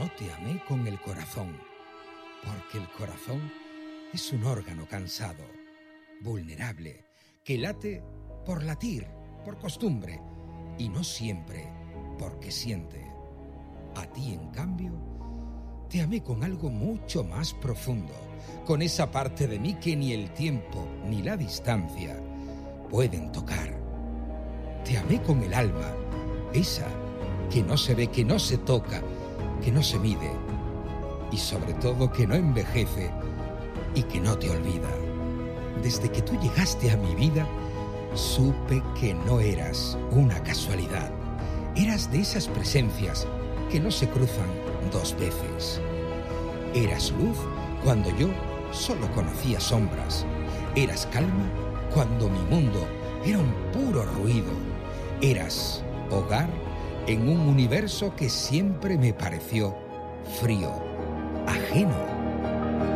Yo te amé con el corazón, porque el corazón es un órgano cansado, vulnerable, que late por latir, por costumbre, y no siempre porque siente. A ti, en cambio, te amé con algo mucho más profundo, con esa parte de mí que ni el tiempo ni la distancia pueden tocar. Te amé con el alma, esa que no se ve, que no se toca, que no se mide, y sobre todo que no envejece y que no te olvida. Desde que tú llegaste a mi vida, supe que no eras una casualidad. Eras de esas presencias que no se cruzan dos veces. Eras luz cuando yo solo conocía sombras. Eras calma cuando mi mundo era un puro ruido. Eras hogar en un universo que siempre me pareció frío, ajeno.